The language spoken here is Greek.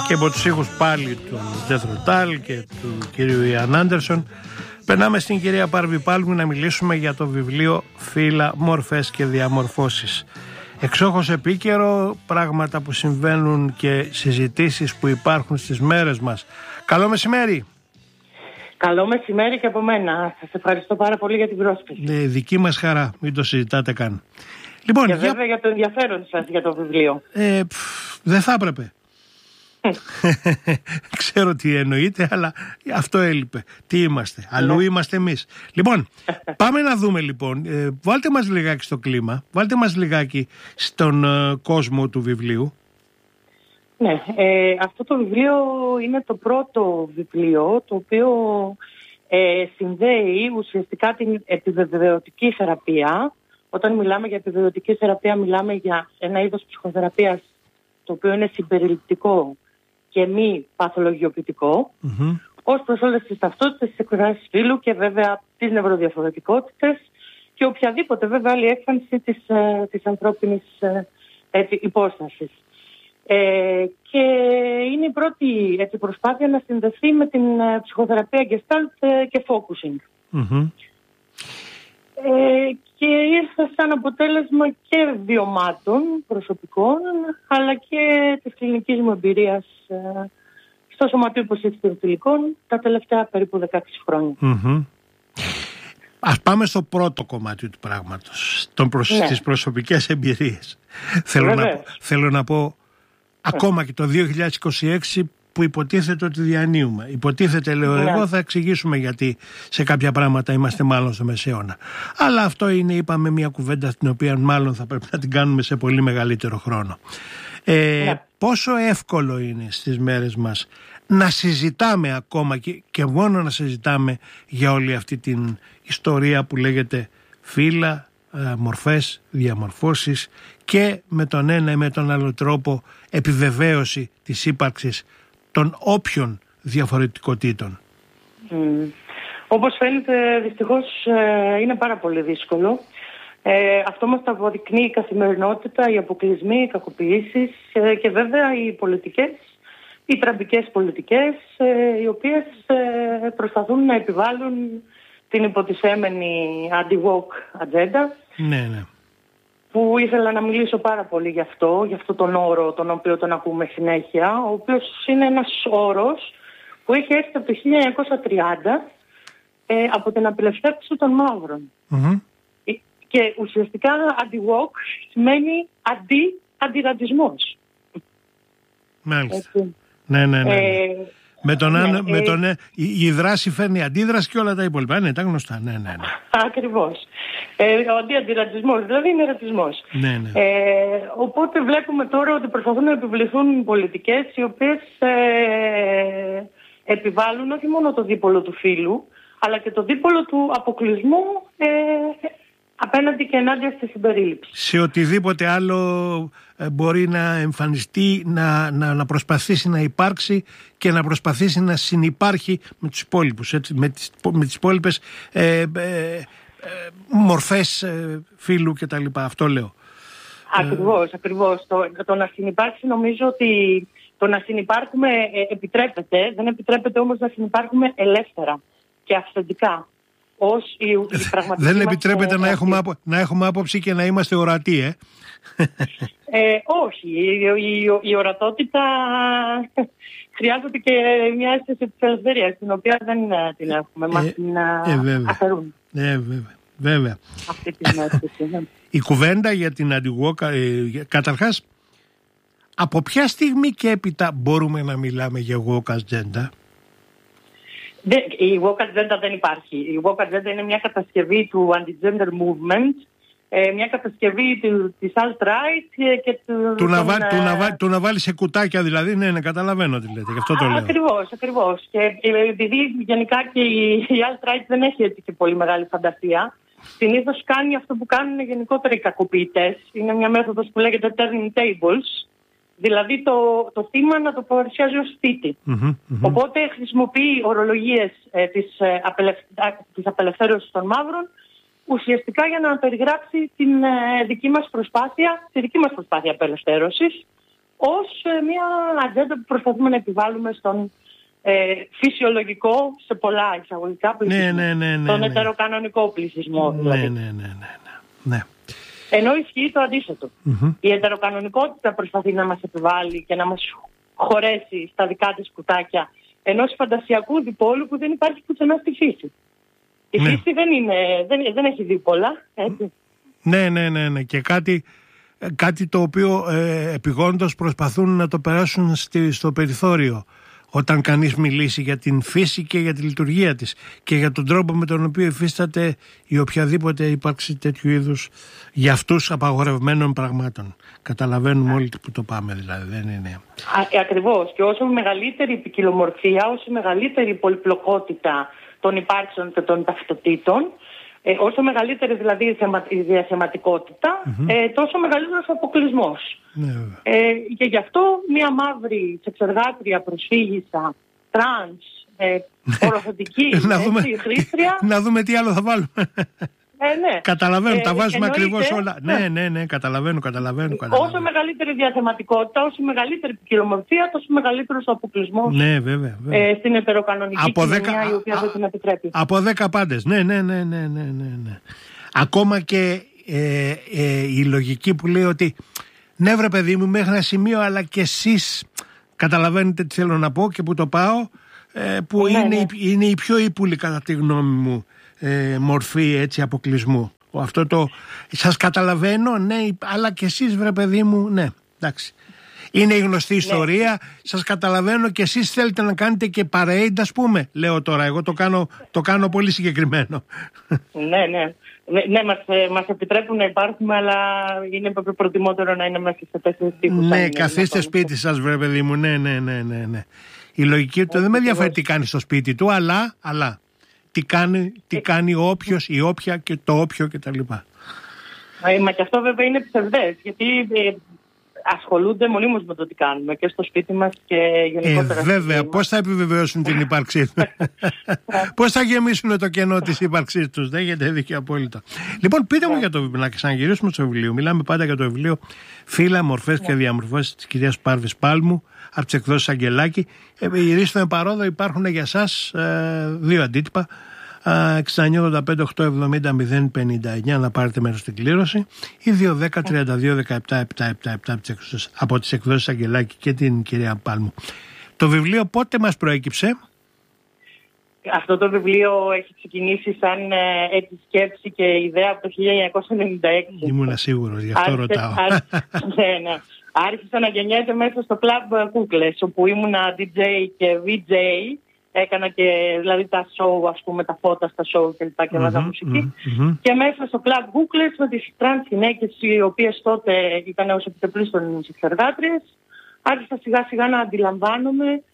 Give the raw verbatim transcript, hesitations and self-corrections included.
και υπό τους ήχους πάλι του Jethro Tull και του κυρίου Ιαν Άντερσον, περνάμε στην κυρία Πάρβη Πάλμου να μιλήσουμε για το βιβλίο «Φύλλα, μορφές και διαμορφώσεις». Εξόχως επίκαιρο, πράγματα που συμβαίνουν και συζητήσεις που υπάρχουν στις μέρες μας. Καλό μεσημέρι. Καλό μεσημέρι και από μένα. Σας ευχαριστώ πάρα πολύ για την πρόσκληση. Ναι, δική μας χαρά, μην το συζητάτε καν. Λοιπόν, και για... βέβαια για το ενδιαφέρον σας για το βιβλίο. Ε, πφ, δεν θα έπρεπε. Ξέρω τι εννοείται, αλλά αυτό έλειπε. Τι είμαστε, αλλού είμαστε εμείς. Λοιπόν, πάμε να δούμε λοιπόν. Ε, βάλτε μας λιγάκι στο κλίμα, βάλτε μας λιγάκι στον ε, κόσμο του βιβλίου. Ναι, ε, αυτό το βιβλίο είναι το πρώτο βιβλίο το οποίο ε, συνδέει ουσιαστικά την επιβεβαιωτική θεραπεία. Όταν μιλάμε για επιβεβαιωτική θεραπεία, μιλάμε για ένα είδος ψυχοθεραπείας το οποίο είναι συμπεριληπτικό και μη παθολογιοποιητικό, mm-hmm. ως προς όλες τις ταυτότητες, τις εκφράσεις φύλου και βέβαια τις νευροδιαφορετικότητες και οποιαδήποτε βέβαια άλλη έκφανση της, ε, της ανθρώπινης ε, υπόστασης. Ε, και είναι η πρώτη έτσι, προσπάθεια να συνδεθεί με την ε, ψυχοθεραπεία Gestalt ε, και Focusing. Mm-hmm. Ε, και ήρθε σαν αποτέλεσμα και βιωμάτων προσωπικών αλλά και της κλινικής μου εμπειρίας ε, στο Σωματείο Υποστήριξης Τεροθυλικών τα τελευταία περίπου δεκαέξι χρόνια. Mm-hmm. Ας πάμε στο πρώτο κομμάτι του πράγματος, των προσ... ναι. τις προσωπικές εμπειρίες. Θέλω να, θέλω να πω ακόμα και το δύο χιλιάδες είκοσι έξι που υποτίθεται ότι διανύουμε. Υποτίθεται, λέω ναι. εγώ, θα εξηγήσουμε γιατί σε κάποια πράγματα είμαστε μάλλον στο μεσαίωνα. Αλλά αυτό είναι, είπαμε, μια κουβέντα την οποία μάλλον θα πρέπει να την κάνουμε σε πολύ μεγαλύτερο χρόνο. Ε, ναι. Πόσο εύκολο είναι στις μέρες μας να συζητάμε ακόμα και, και μόνο να συζητάμε για όλη αυτή την ιστορία που λέγεται φύλλα, ε, μορφές, διαμορφώσεις και με τον ένα ή με τον άλλο τρόπο επιβεβαίωση της ύπαρξης των όποιων διαφορετικοτήτων. Mm. Όπως φαίνεται δυστυχώς ε, είναι πάρα πολύ δύσκολο. Ε, αυτό μας το αποδεικνύει η καθημερινότητα, οι αποκλεισμοί, οι κακοποιήσεις ε, και βέβαια οι πολιτικές, οι τραμπικές πολιτικές ε, οι οποίες ε, προσπαθούν να επιβάλλουν την υποτισέμενη αντι-woke ατζέντα. Ναι, ναι. Που ήθελα να μιλήσω πάρα πολύ γι' αυτό, γι' αυτό τον όρο τον οποίο τον ακούμε συνέχεια, ο οποίος είναι ένας όρος που έχει έρθει από το χίλια εννιακόσια τριάντα ε, από την απελευθέρωση των μαύρων. Mm-hmm. Και ουσιαστικά αντι-woke σημαίνει αντι-αντιρατισμός. Μάλιστα. Ναι, ναι, ναι. Ε, με τον, ναι, άν, με ε, τον, ε, η, η δράση φέρνει αντίδραση και όλα τα υπόλοιπα. Ναι, τα γνωστά. Ναι, ναι, ναι. Ακριβώς. Ε, ο αντι-αντιρατισμός, δηλαδή είναι ρατσισμός. Ναι, ναι. Ε, οπότε βλέπουμε τώρα ότι προσπαθούν να επιβληθούν πολιτικές οι οποίες ε, επιβάλλουν όχι μόνο το δίπολο του φύλου, αλλά και το δίπολο του αποκλεισμού ε, απέναντι και ενάντια στη συμπερίληψη. Σε οτιδήποτε άλλο μπορεί να εμφανιστεί, να, να, να προσπαθήσει να υπάρξει και να προσπαθήσει να συνυπάρχει με τους υπόλοιπους, έτσι, με τις, με τις υπόλοιπες ε, ε, ε, μορφές ε, φύλου και τα λοιπά. Αυτό λέω. Ακριβώς, ακριβώς. Το, το να συνυπάρξει, νομίζω ότι το να συνυπάρχουμε ε, επιτρέπεται, δεν επιτρέπεται όμως να συνυπάρχουμε ελεύθερα και αυθεντικά. Ως η, η δεν επιτρέπεται να έχουμε, άπο, να έχουμε άποψη και να είμαστε ορατοί, ε. ε όχι. Η, η, η ορατότητα χρειάζεται και μια αίσθηση της ελευθερίας, την οποία δεν την έχουμε. Μας ε, την ε, αφαιρούν. Ε, βέβαια. βέβαια. Αυτή την αίσθηση, ναι. Η κουβέντα για την αντι-woke, ε, καταρχάς, από ποια στιγμή και έπειτα μπορούμε να μιλάμε για woke agenda? Η woke agenda δεν υπάρχει. Η woke agenda είναι μια κατασκευή του anti-gender movement, μια κατασκευή του, της alt-right και του... Του, να, βα, του, να, βα, του να βάλει σε κουτάκια δηλαδή, ναι, ναι, καταλαβαίνω τι λέτε, γι' αυτό το λέω. Ακριβώς, ακριβώς. Και επειδή γενικά και η, η alt-right δεν έχει έτσι και πολύ μεγάλη φαντασία, συνήθως κάνει αυτό που κάνουν γενικότερα οι κακοποιητές. Είναι μια μέθοδος που λέγεται turning tables, δηλαδή το, το θύμα να το παρουσιάζει ως θήτη. Mm-hmm, mm-hmm. Οπότε χρησιμοποιεί ορολογίες ε, της, ε, απελευ... της απελευθέρωσης των μαύρων ουσιαστικά για να περιγράψει την ε, δική μας προσπάθεια, τη δική μας προσπάθεια απελευθέρωσης ως ε, μια ατζέντα που προσπαθούμε να επιβάλλουμε στον ε, φυσιολογικό, σε πολλά εισαγωγικά πληθυσμό, ναι, ναι, ναι, ναι, τον ναι. ετεροκανονικό πληθυσμό. Δηλαδή. Ναι, ναι, ναι, ναι, ναι. ναι. Ενώ ισχύει το αντίθετο. Mm-hmm. Η ετεροκανονικότητα προσπαθεί να μας επιβάλλει και να μας χωρέσει στα δικά της κουτάκια ενός φαντασιακού διπόλου που δεν υπάρχει πουθενά στη φύση. Η ναι. φύση δεν, είναι, δεν, δεν έχει δίπολα, έτσι. Ναι, ναι, ναι, ναι. Και κάτι, κάτι το οποίο ε, επιγόντως προσπαθούν να το περάσουν στη, στο περιθώριο όταν κανείς μιλήσει για την φύση και για τη λειτουργία της και για τον τρόπο με τον οποίο υφίσταται η οποιαδήποτε ύπαρξη τέτοιου είδους για αυτούς απαγορευμένων πραγμάτων. Καταλαβαίνουμε όλοι που το πάμε, δηλαδή, δεν είναι. Α, ακριβώς. Και όσο μεγαλύτερη η ποικιλομορφία, όσο μεγαλύτερη η πολυπλοκότητα των υπάρξεων και των ταυτοτήτων, ε, όσο μεγαλύτερη δηλαδή η διαθεματικότητα, mm-hmm. ε, τόσο μεγαλύτερος ο αποκλεισμός. Ναι, ε, και γι' αυτό μια μαύρη σεξεργάτρια, προσφύγισσα, τρανς, ε, οροθετική, χρήστρια... Να δούμε τι άλλο θα βάλουμε. Ε, ναι. Καταλαβαίνω, ε, τα βάζουμε εννοείται, ακριβώς όλα. Ναι, ναι, ναι, ναι, καταλαβαίνω, καταλαβαίνω, καταλαβαίνω. Όσο μεγαλύτερη διαθεματικότητα, όσο μεγαλύτερη ποικιλομορφία, τόσο μεγαλύτερος ο αποκλεισμός. Ναι, βέβαια, βέβαια. Ε, στην ετεροκανονική από κοινωνία, δέκα, η οποία α, δεν την επιτρέπει. Από δέκα πάντες. Ναι, ναι, ναι, ναι, ναι, ναι. Ακόμα και ε, ε, η λογική που λέει ότι ναι, βρε παιδί μου, μέχρι ένα σημείο, αλλά και εσείς καταλαβαίνετε τι θέλω να πω και που το πάω, ε, που ναι, είναι, ναι. είναι η πιο ύπουλη κατά τη γνώμη μου ε, μορφή έτσι αποκλεισμού. Αυτό το σας καταλαβαίνω, ναι, αλλά και εσείς βρε παιδί μου, ναι, εντάξει. Είναι η γνωστή ιστορία, ναι. Σας καταλαβαίνω και εσείς θέλετε να κάνετε και parade, ας πούμε. Λέω τώρα, εγώ το κάνω, το κάνω πολύ συγκεκριμένο. Ναι, ναι. Ναι, μας, μας επιτρέπουν να υπάρχουμε, αλλά είναι προτιμότερο να είναι μέσα σε τέσσερις τείχους. Ναι, καθίστε σπίτι σας βρε παιδί μου, ναι, ναι, ναι, ναι, ναι. Η λογική του δεν με ενδιαφέρει τι κάνει στο σπίτι του, αλλά, αλλά τι κάνει, τι κάνει όποιος, η όποια και το όποιο κτλ. Μα και αυτό βέβαια είναι ψευδές, γιατί ασχολούνται μονίμως με το τι κάνουμε και στο σπίτι μας και γενικότερα. Ε, βέβαια, πώς θα επιβεβαιώσουν την ύπαρξή τους. Πώς θα γεμίσουν το κενό της ύπαρξής τους. Δεν έχετε δίκιο απόλυτα. Λοιπόν, πείτε μου για το βιβλίο, να ξαναγυρίσουμε στο βιβλίο. Μιλάμε πάντα για το βιβλίο Φύλλα, Μορφές και Διαμορφώσεις της κυρίας Πάρβης Πάλμου από τις εκδόσεις Αγγελάκη. Γυρίστε με παρόδο, υπάρχουν για σας ε, δύο αντίτυπα. εξήντα εννιά ογδόντα πέντε οκτακόσια εβδομήντα μηδέν πενήντα εννιά να πάρετε μέρος στην κλήρωση ή δύο δέκα τριάντα δύο δεκαεπτά εβδομήντα επτά από τις εκδόσεις Αγγελάκη και την κυρία Πάλμου. Το βιβλίο πότε μας προέκυψε? Αυτό το βιβλίο έχει ξεκινήσει σαν ε, έτσι σκέψη και ιδέα από το χίλια εννιακόσια ενενήντα έξι. Ήμουνα σίγουρος, γι' αυτό άρχισε, ρωτάω. Άρχισε, ναι, ναι. Άρχισε να γεννιέται μέσα στο Club Kukles, όπου ήμουνα ντι τζέι και βι τζέι. Έκανα και δηλαδή τα show, ας πούμε, τα φώτα στα show και λοιπά και έβαζα mm-hmm, μουσική. Mm-hmm. Και μέσα στο Club Kukles με τις τρανς γυναίκες, οι οποίες τότε ήταν ως επιτεπλίστων σεξεργάτριες, άρχισα σιγά σιγά να αντιλαμβάνομαι